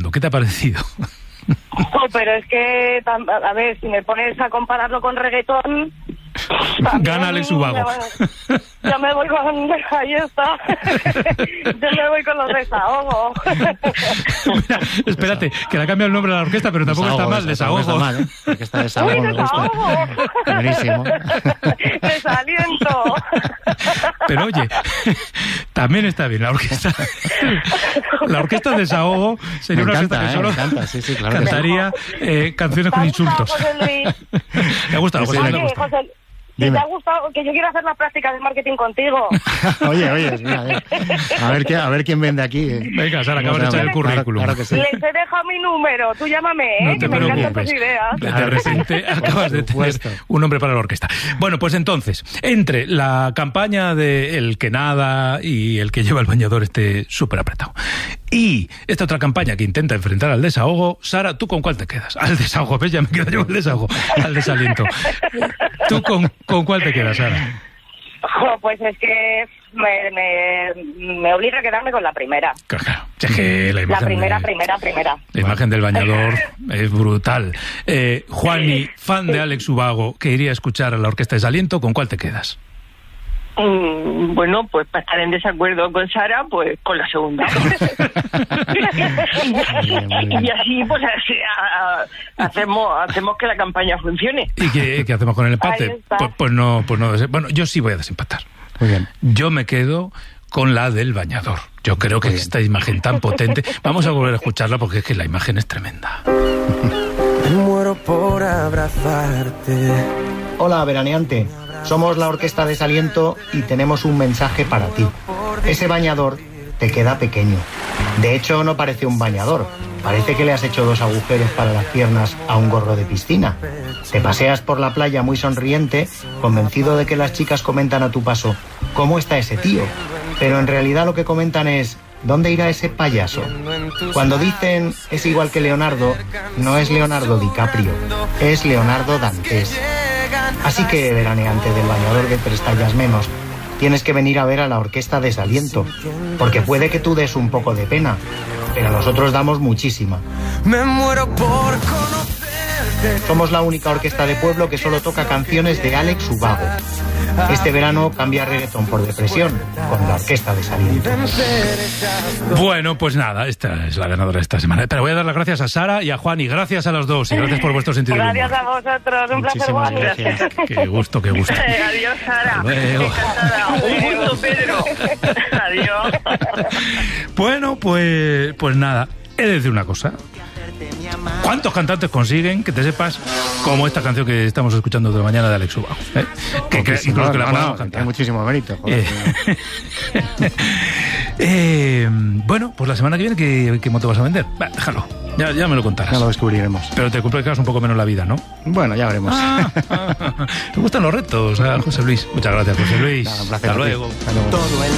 escuchando. ¿Qué te ha parecido? Pero es que, a ver, si me pones a compararlo con reggaetón... Gana Alex Ubago. Yo me voy con... Ahí está. Yo me voy con los desahogos. Mira, espérate, que le ha cambiado el nombre a la orquesta, pero tampoco está mal. Desahogo. Está mal, ¿eh? Orquesta Desahogo. ¡Uy, desahogo! Buenísimo. Desaliento. Pero oye, también está bien la orquesta. La orquesta Desahogo sería una orquesta que solo cantaría canciones con insultos. ¿Te ha gustado, José? Oye, José, si te ha gustado, que yo quiero hacer las prácticas de marketing contigo. Oye, mira, a ver quién vende aquí. Venga, Sara, acabas de echar el currículum. Claro que sí. Les he dejado mi número, tú llámame, no te que me encantan tus preocupes. ideas. De repente acabas de tener un nombre para la orquesta. Bueno, pues entonces, entre la campaña de el que nada y el que lleva el bañador esté súper apretado, y esta otra campaña que intenta enfrentar al desahogo, Sara, ¿tú con cuál te quedas? Al desahogo, ¿ves? Ya me quedo yo el desahogo, al desaliento. ¿Tú con cuál te quedas, Sara? Pues es que me obliga a quedarme con la primera. Claro, es que la imagen primera. La imagen del bañador es brutal. Juani, fan de Alex Ubago, que iría a escuchar a la orquesta Desaliento, ¿con cuál te quedas? Bueno, pues para estar en desacuerdo con Sara, pues con la segunda. Y así pues hacemos que la campaña funcione. ¿Y qué hacemos con el empate? Pues no. Bueno, yo sí voy a desempatar. Muy bien. Yo me quedo con la del bañador. Yo creo que esta imagen tan potente... Vamos a volver a escucharla porque es que la imagen es tremenda. Me muero por abrazarte. Hola, veraneante. Somos la Orquesta Desaliento y tenemos un mensaje para ti. Ese bañador te queda pequeño. De hecho, no parece un bañador. Parece que le has hecho 2 agujeros para las piernas a un gorro de piscina. Te paseas por la playa muy sonriente, convencido de que las chicas comentan a tu paso: ¿cómo está ese tío? Pero en realidad lo que comentan es: ¿dónde irá ese payaso? Cuando dicen es igual que Leonardo, no es Leonardo DiCaprio, es Leonardo Dantes. Así que, veraneante del bañador de 3 tallas menos, tienes que venir a ver a la Orquesta Desaliento, porque puede que tú des un poco de pena, pero nosotros damos muchísima. Me muero por conocerte. Somos la única orquesta de pueblo que solo toca canciones de Alex Ubago. Este verano cambia reggaetón por depresión con la Orquesta Desaliento. Bueno, pues nada, esta es la ganadora de esta semana. Pero voy a dar las gracias a Sara y a Juan, y gracias a los dos, y gracias por vuestro sentido del humor. Gracias a vosotros, un placer, Juan. Gracias. Qué gusto. Adiós, Sara. Hasta luego. Encantada. Un gusto, Pedro. Adiós. Bueno, pues nada, he de decir una cosa. ¿Cuántos cantantes consiguen, que te sepas, como esta canción que estamos escuchando de mañana de Alex Ubago? Que incluso que la podamos cantar. Hay muchísimo mérito. Bueno, pues la semana que viene, ¿qué moto vas a vender? Déjalo, ya me lo contarás. Ya lo descubriremos. Pero te complicas un poco menos la vida, ¿no? Bueno, ya veremos. Me gustan los retos, José Luis. Muchas gracias, José Luis. Nada, un placer. Hasta luego. Hasta luego. Todo el